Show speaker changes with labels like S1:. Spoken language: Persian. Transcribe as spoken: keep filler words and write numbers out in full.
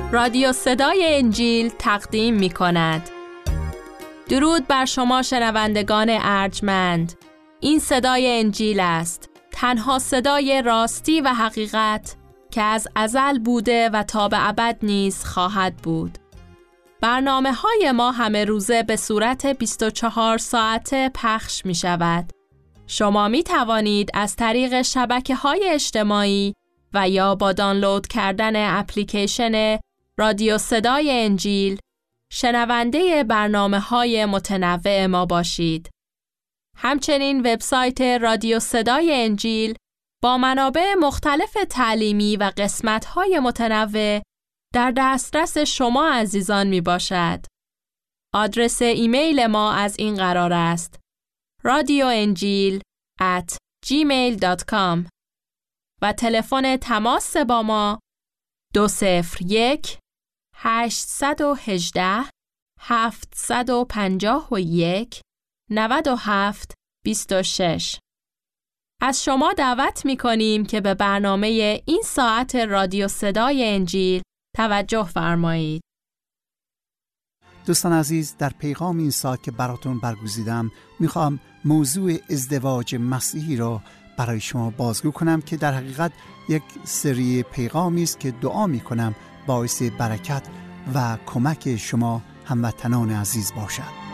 S1: رادیو صدای انجیل تقدیم می کند. درود بر شما شنوندگان ارجمند. این صدای انجیل است، تنها صدای راستی و حقیقت که از ازل بوده و تا به ابد نیز خواهد بود. برنامه های ما همه روزه به صورت بیست و چهار ساعته پخش می شود. شما می توانید از طریق شبکه های اجتماعی و یا با دانلود کردن اپلیکیشن رادیو صدای انجیل شنونده برنامه های متنوع ما باشید. همچنین وبسایت رادیو صدای انجیل با منابع مختلف تعلیمی و قسمت های متنوع در دسترس شما عزیزان می باشد. آدرس ایمیل ما از این قرار است: رادیو انجیل ات جیمیل دات کام و تلفن تماس با ما دو صفر یک هشت یک هشت هفت پنج یک نه هفت دو شش. از شما دعوت می کنیم که به برنامه این ساعت رادیو صدای انجیل توجه فرمایید.
S2: دوستان عزیز، در پیغام این ساعت که براتون برگزیدم میخوام موضوع ازدواج مسیحی را برای شما بازگو کنم که در حقیقت یک سری پیغامی است که دعا میکنم باعث برکت و کمک شما هموطنان عزیز باشد.